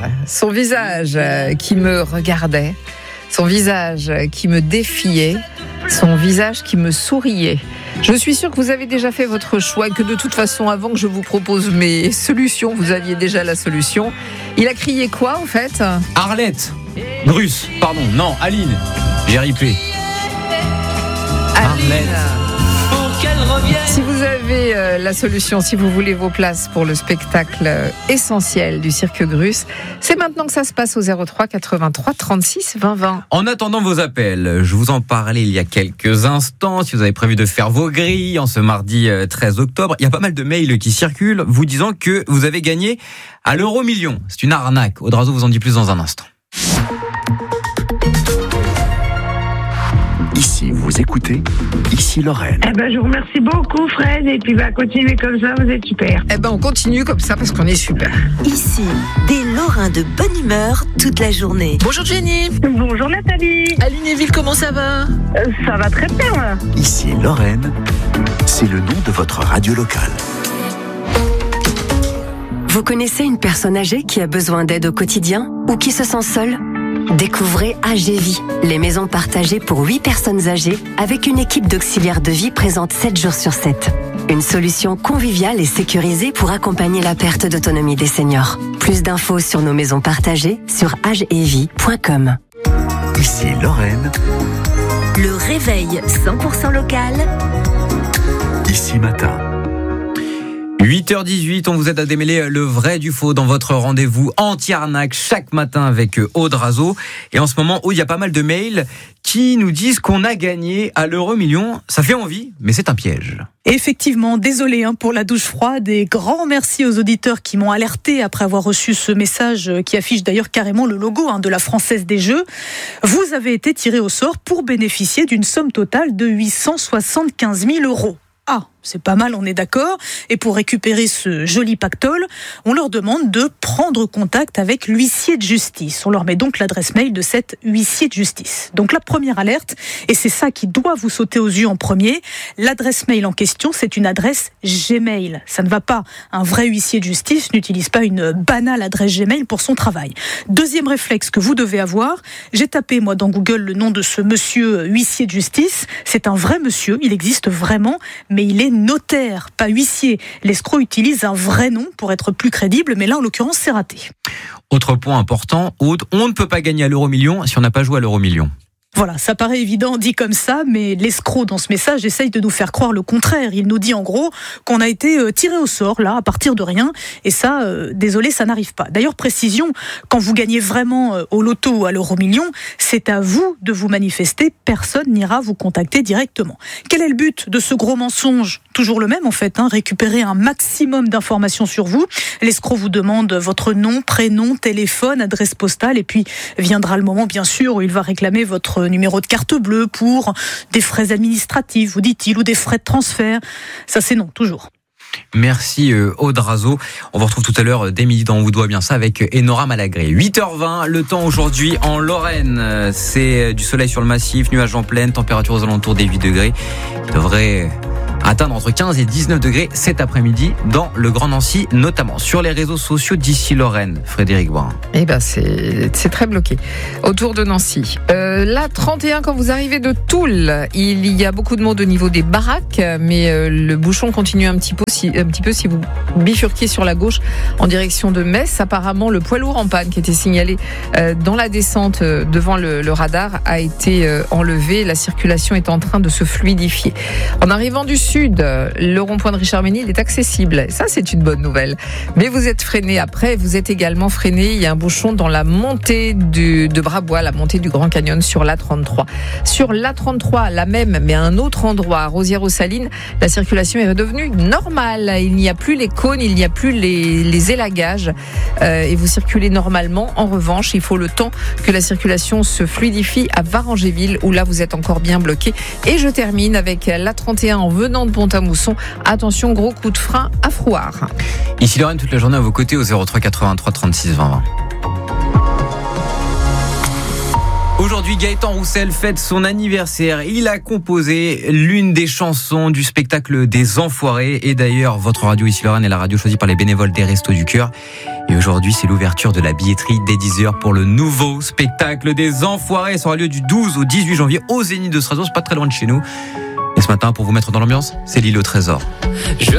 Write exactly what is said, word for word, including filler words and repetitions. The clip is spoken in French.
son visage qui me regardait, son visage qui me défiait, son visage qui me souriait. Je suis sûre que vous avez déjà fait votre choix et que de toute façon, avant que je vous propose mes solutions, vous aviez déjà la solution. Il a crié quoi en fait ? Arlette Bruce, pardon, non, Aline, j'ai ripé. Arlette. Si vous avez euh, la solution, si vous voulez vos places pour le spectacle euh, essentiel du Cirque Grus, c'est maintenant que ça se passe au zéro trois quatre-vingt-trois trente-six vingt vingt. En attendant vos appels, je vous en parlais il y a quelques instants. Si vous avez prévu de faire vos grilles en ce mardi treize octobre, il y a pas mal de mails qui circulent vous disant que vous avez gagné à l'euro million. C'est une arnaque. Audrazo vous en dit plus dans un instant. Ici, vous écoutez, ici Lorraine. Eh ben, je vous remercie beaucoup, Fred, et puis bah, continuez comme ça, vous êtes super. Eh ben, on continue comme ça parce qu'on est super. Ici, des Lorrains de bonne humeur toute la journée. Bonjour Jenny. Bonjour Nathalie. Aline et Ville, comment ça va ? euh, Ça va très bien, là. Ici Lorraine, c'est le nom de votre radio locale. Vous connaissez une personne âgée qui a besoin d'aide au quotidien ou qui se sent seule ? Découvrez A G Vie, les maisons partagées pour huit personnes âgées avec une équipe d'auxiliaires de vie présente sept jours sur sept. Une solution conviviale et sécurisée pour accompagner la perte d'autonomie des seniors. Plus d'infos sur nos maisons partagées sur age et vie point com. Ici Lorraine. Le réveil cent pour cent local. Ici Matin. huit heures dix-huit, on vous aide à démêler le vrai du faux dans votre rendez-vous anti-arnaque chaque matin avec Audrazo. Et en ce moment, où il y a pas mal de mails qui nous disent qu'on a gagné à l'euro million. Ça fait envie, mais c'est un piège. Effectivement, désolé hein, pour la douche froide et grand merci aux auditeurs qui m'ont alerté après avoir reçu ce message qui affiche d'ailleurs carrément le logo hein, de la Française des Jeux. Vous avez été tiré au sort pour bénéficier d'une somme totale de huit cent soixante-quinze mille euros. Ah, c'est pas mal, on est d'accord. Et pour récupérer ce joli pactole, on leur demande de prendre contact avec l'huissier de justice. On leur met donc l'adresse mail de cet huissier de justice. Donc la première alerte, et c'est ça qui doit vous sauter aux yeux en premier, l'adresse mail en question, c'est une adresse Gmail. Ça ne va pas. Un vrai huissier de justice n'utilise pas une banale adresse Gmail pour son travail. Deuxième réflexe que vous devez avoir, j'ai tapé moi dans Google le nom de ce monsieur huissier de justice. C'est un vrai monsieur, il existe vraiment, mais il est notaire, pas huissier. L'escroc utilise un vrai nom pour être plus crédible, mais là, en l'occurrence, c'est raté. Autre point important, Aude, on ne peut pas gagner à l'euro million si on n'a pas joué à l'euro million. Voilà, ça paraît évident dit comme ça, mais l'escroc dans ce message essaye de nous faire croire le contraire. Il nous dit en gros qu'on a été tiré au sort, là, à partir de rien, et ça, euh, désolé, ça n'arrive pas. D'ailleurs, précision, quand vous gagnez vraiment euh, au loto ou à l'euro million, c'est à vous de vous manifester, personne n'ira vous contacter directement. Quel est le but de ce gros mensonge ? Toujours le même en fait, hein, récupérer un maximum d'informations sur vous. L'escroc vous demande votre nom, prénom, téléphone, adresse postale, et puis viendra le moment bien sûr où il va réclamer votre numéro de carte bleue pour des frais administratifs, vous dit-il, ou des frais de transfert. Ça c'est non, toujours. Merci euh, Audrazo. On vous retrouve tout à l'heure dès midi dans On vous doit bien ça avec Enora Malagré. huit heures vingt, le temps aujourd'hui en Lorraine. C'est du soleil sur le massif, nuages en pleine, température aux alentours des huit degrés. Il devrait atteindre entre quinze et dix-neuf degrés cet après-midi dans le Grand Nancy, notamment sur les réseaux sociaux d'ici Lorraine. Frédéric Brun. Eh ben c'est, c'est très bloqué autour de Nancy. Euh, là, trente et un, quand vous arrivez de Toul, il y a beaucoup de monde au niveau des baraques, mais euh, le bouchon continue un petit peu, si, un petit peu si vous bifurquez sur la gauche en direction de Metz. Apparemment, le poids lourd en panne qui était signalé euh, dans la descente euh, devant le, le radar a été euh, enlevé. La circulation est en train de se fluidifier. En arrivant du sud, le rond-point de Richard-Ménil est accessible. Ça, c'est une bonne nouvelle. Mais vous êtes freiné après. Vous êtes également freiné. Il y a un bouchon dans la montée du, de Brabois, la montée du Grand Canyon sur l'A trente-trois. Sur l'A trente-trois, la même, mais à un autre endroit, à Rosières-aux-Salines, la circulation est redevenue normale. Il n'y a plus les cônes, il n'y a plus les, les élagages. Euh, et vous circulez normalement. En revanche, il faut le temps que la circulation se fluidifie à Varangéville, où là, vous êtes encore bien bloqué. Et je termine avec l'A trente et un en venant de Pont-à-Mousson. Attention, gros coup de frein à Frouard. Ici Lorraine, toute la journée à vos côtés au zéro trois quatre-vingt-trois trente-six vingt vingt. Aujourd'hui, Gaëtan Roussel fête son anniversaire. Il a composé l'une des chansons du spectacle des Enfoirés. Et d'ailleurs, votre radio ici Lorraine est la radio choisie par les bénévoles des Restos du Cœur. Et aujourd'hui, c'est l'ouverture de la billetterie dès dix heures pour le nouveau spectacle des Enfoirés. Ça aura lieu du douze au dix-huit janvier au Zénith de Strasbourg. C'est pas très loin de chez nous. Et ce matin, pour vous mettre dans l'ambiance, c'est l'île au trésor. Je